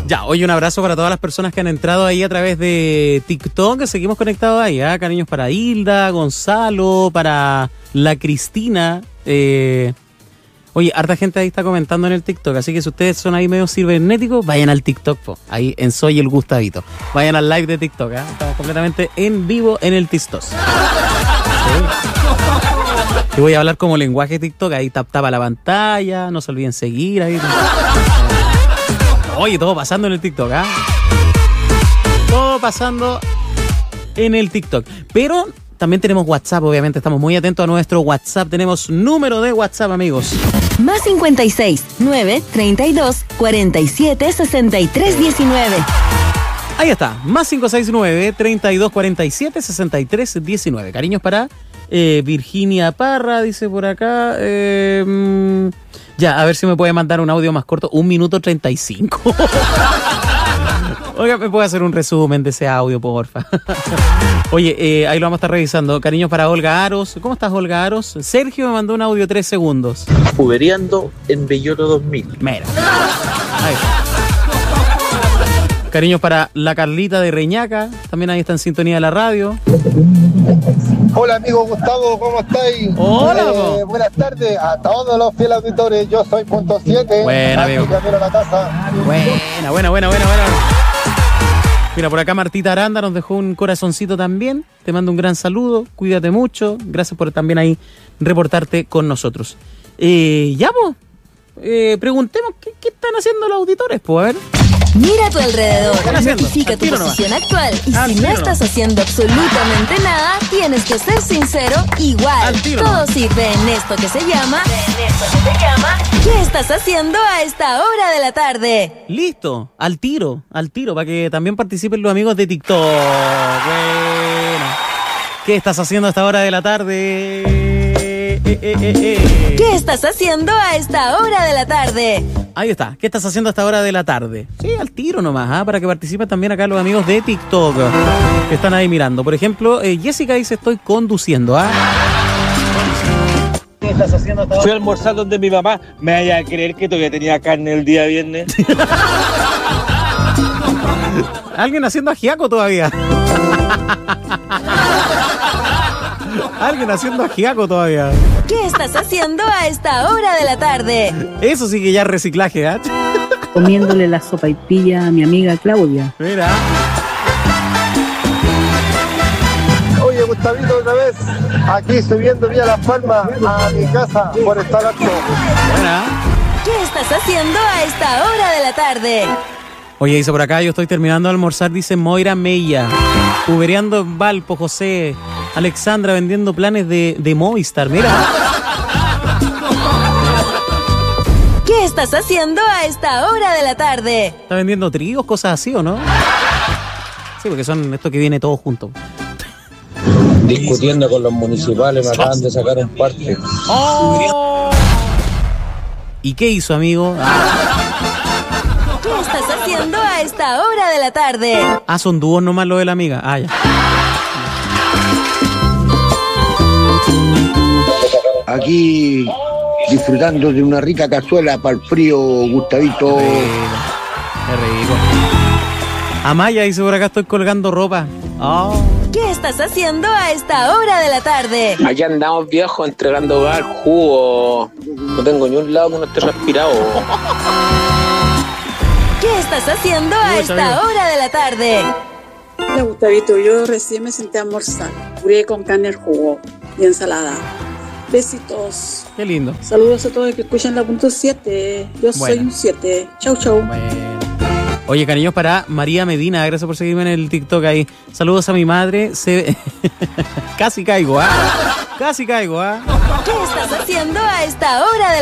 Ya, hoy un abrazo para todas las personas que han entrado ahí a través de TikTok. Seguimos conectados ahí, ¿eh? Cariños para Hilda, Gonzalo, para la Cristina. Oye, harta gente ahí está comentando en el TikTok, así que si ustedes son ahí medio cibernéticos, vayan al TikTok, po. Ahí en Soy el Gustavito. Vayan al live de TikTok, ¿eh? Estamos completamente en vivo en el Tistos. Sí. Y voy a hablar como lenguaje TikTok, ahí tapa la pantalla, no se olviden seguir ahí. Oye, todo pasando en el TikTok, ¿ah? Todo pasando en el TikTok. Pero también tenemos WhatsApp, obviamente estamos muy atentos a nuestro WhatsApp. Tenemos número de WhatsApp, amigos. Más 56 9 32 47 63 19. Ahí está, más 569 32 47 63 19. Cariños para Virginia Parra, dice por acá. Ya, a ver si me puede mandar un audio más corto. 1 minuto 35. Oiga, ¿me puede hacer un resumen de ese audio, porfa? Oye, ahí lo vamos a estar revisando. Cariños para Olga Aros. ¿Cómo estás, Olga Aros? Sergio me mandó un audio 3 segundos. Uberiando en Belloro 2000. Mira. Ahí está. Cariños para la Carlita de Reñaca. También ahí está en sintonía de la radio. Hola amigo Gustavo, ¿cómo estáis? Hola. Buenas tardes a todos los fieles auditores. Yo soy punto 7. Buena, amigo. Camino a la casa. Buena. Mira, por acá Martita Aranda nos dejó un corazoncito también. Te mando un gran saludo, cuídate mucho. Gracias por también ahí reportarte con nosotros. Ya, pues, preguntemos qué están haciendo los auditores, pues, a ver. Mira a tu alrededor, Al notifica tu tiro posición nomás. actual y si no estás haciendo absolutamente nada, tienes que ser sincero igual. Al tiro Todo nomás. sirve en esto que se llama ¿qué estás haciendo a esta hora de la tarde? Listo, al tiro, para que también participen los amigos de TikTok. Bueno, ¿qué estás haciendo a esta hora de la tarde? ¿Qué estás haciendo a esta hora de la tarde? Ahí está, ¿qué estás haciendo a esta hora de la tarde? Sí, al tiro nomás, para que participen también acá los amigos de TikTok que están ahí mirando. Por ejemplo, Jessica dice, estoy conduciendo, ¿Qué estás haciendo hasta ahora? Fui a almorzar donde mi mamá. Me vaya a creer que todavía tenía carne el día viernes. ¿Alguien haciendo ajiaco todavía? Alguien haciendo ajiaco todavía. ¿Qué estás haciendo a esta hora de la tarde? Eso sí que ya es reciclaje, ¿ah? Comiéndole la sopaipilla a mi amiga Claudia. Mira. Oye Gustavito, otra vez aquí subiendo vía Las Palmas a mi casa por estar alto. Buena. ¿Qué estás haciendo a esta hora de la tarde? Oye, dice por acá, yo estoy terminando de almorzar, dice Moira Mella. Ubereando en Valpo, José. Alexandra vendiendo planes de Movistar, mira. ¿Qué estás haciendo a esta hora de la tarde? ¿Está vendiendo trigos, cosas así o no? Sí, porque son esto que viene todo junto. Discutiendo con los municipales, me acaban de sacar un parque. ¡Oh! ¿Y qué hizo, amigo? ¿Qué estás haciendo a esta hora de la tarde? Son dúos nomás lo de la amiga. Ya. Aquí disfrutando de una rica cazuela para el frío, Gustavito. Qué rico. Amaya dice por acá, estoy colgando ropa. Oh. ¿Qué estás haciendo a esta hora de la tarde? Allá andamos viejos entregando gas, jugo. No tengo ni un lado que no esté respirado. ¿Qué estás haciendo a esta hora de la tarde? Hola Gustavito, yo recién me senté a almorzar. Puré con carne al jugo y ensalada. Besitos. Qué lindo. Saludos a todos que escuchan la punto 7. Yo soy un 7. Chau, chau. Bueno. Oye, cariños para María Medina, gracias por seguirme en el TikTok ahí. Saludos a mi madre. Casi caigo, Casi caigo, ¿Qué estás haciendo a esta hora de